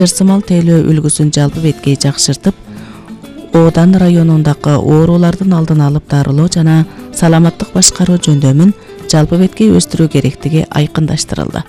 ырсымал тейлөө үлгүсүн жалпы беткей жакшыртып, Одан районундагы оорулардын алдын алып дарылоо жана саламаттык башкаруу жөндөмүн жалпы беткей өстүрүү керектиги айкындаштырылды.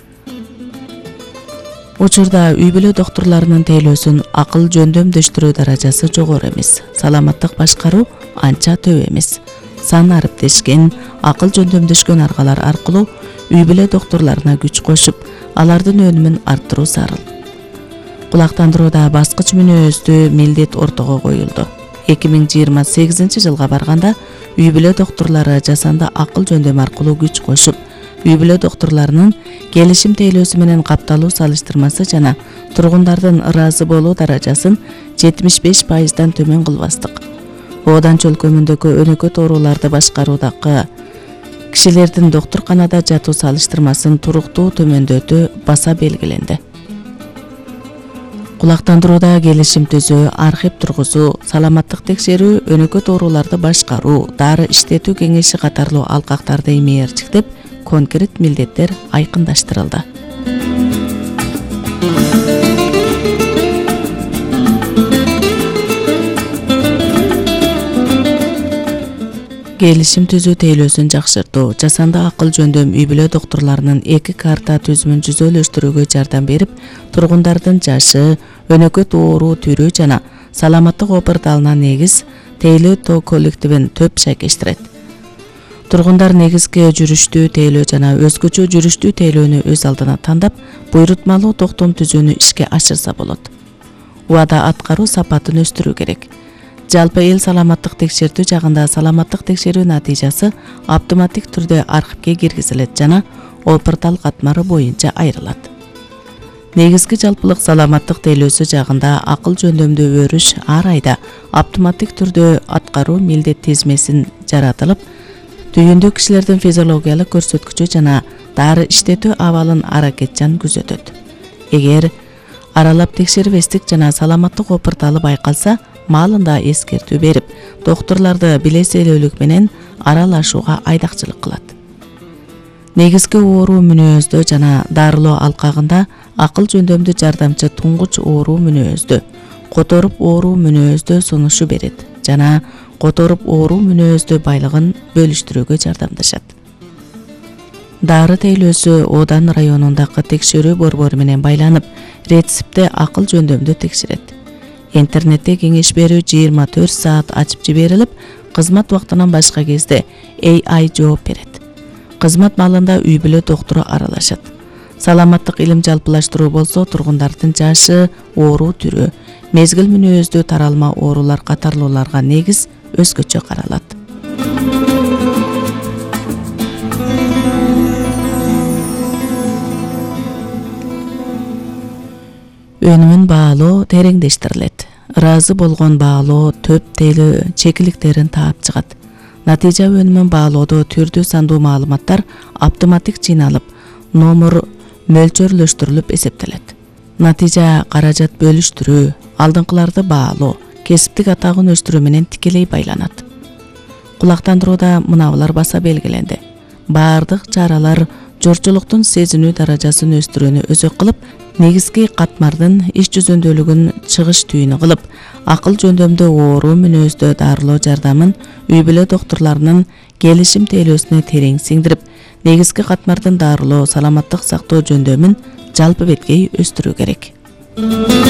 Учурда үй бүлө доктурларынын тейлөөсүн акыл жөндөмдөштүрүү даражасы жогору эмес, саламаттык башкаруу анча төп эмес. Сан ариптешкен, акыл жөндөмдөшкөн аргалар аркылуу үй бүлө доктурларына күч кошуп, алардын өнүмүн арттыруу зарыл. Кулактандырууда баскыч мүнөздүү милдет ортого коюлду. 2028 жылга барганда үй бүлө доктурлары жасанды акыл жөндөм аркылуу күч кошуп, үй бүлө доктурларынын келишим тейлөөсү менен капталуу салыштырмасы жана тургундардын ыраазы болуу даражасын 75%дан төмөн кылбастык. Одан чөлкөмүндөгү өнөкөт ооруларды башкаруудагы кишилердин доктурканада жатуу салыштырмасын туруктуу төмөндөтүү баса белгиленди. Кулактандырууда келишим түзүү, архив тургузуу, саламаттык текшерүү, өнөкөт ооруларды башкаруу, дары иштетүү кеңеши катарлуу алкактарды имээрчиктеп, конкрет милдеттер айкындаштырылды. Келишим түзүү тейлөөсүн жакшыртуу, жасанды акыл жөндөм үй бүлө доктурларынын 2 карта түзүмүн жүзөлөштүрүүгө жардам берип, тургундардын жашы, өнөкөт оору түрү жана саламаттык опырталына негиз тейлөө тоо коллективин төп шайкештирет. Тургундар негизги жүрүштүү тейлөө жана өзгөчө жүрүштүү тейлөөнү өз алдына тандап, буйрутмалуу токтом түзүүнү ишке ашырса болот. Убада аткаруу сапатын өстүрүү керек. Жалпы эл саламаттык текшертүү жагында саламаттык текшерүү натыйжасы автоматтик түрдө архивге киргизилет жана опыртал катмары боюнча айрылат. Негизги жалпылык саламаттык тейлөөсү жагында акыл жөндөмдүү өрүш ар айда автоматтик түрдө аткаруу милдет тизмесин жаратылып, түйүндө кишилердин физиологиялык көрсөткүчү жана дары иштетүү абалын аракетчан күзөтөт. Эгер аралап текшербестик жана саламаттык опырталы байкалса, маалында эскертүү берип, доктурларды билеселүүлүк менен аралашууга айдакчылык кылат. Негизги оору мүнөздө жана дарылоо алкагында акыл жөндөмдүү жардамчы туңгуч оору мүнөздө, которуп оору мүнөздө сунушу берет жана которуп оору мүнөздө байлыгын бөлүштүрүүгө жардамдашат. Дары тейлөөсү Одан районундагы текшерүү борбору менен байланып, рецептте акыл жөндөмдү текшерет. Интернетте кеңеш берүү 24 саат ачып жиберилип, кызмат убактынан башка кезде AI жооп берет. Кызмат маалында үй бүлө доктуру аралашат. Саламаттык илим жалпылаштыруу болсо, тургундардын жашы, оору түрү, мезгил мүнөздүү таралма оорулар катарлууларга негиз өзгөчө каралат. Өнүмүн баалоо тереңдештирилет. Ыраазы болгон баалоо төп тейлөө чекиликтерин таап чыгат. Натыйжа өнүмүн баалоодо түрдүү сандуу маалыматтар автоматтик жыйналып, номер мөлчөрлөштүрүлүп эсептелет. Натыйжа каражат бөлүштүрүү, алдыңкыларды баалоо, кесиптик атагын өстүрүү менен тикелей байланат. Кулактандырууда мынабулар баса белгиленди. Баардык чаралар жорчулуктун сезинүү даражасын өстүрүүнү өзөк кылып, негизги катмардын иш жүзүндөлүгүн чыгыш түйүнү кылып, акыл жөндөмдүү оору мүнөздө дарылоо жардамын үй бүлө доктурларынын келишим тейлөөсүнө терең сиңдирип, негизги катмардын дарылоо, саламаттык сактоо жөндөмүн жалпы беткей өстүрүү керек.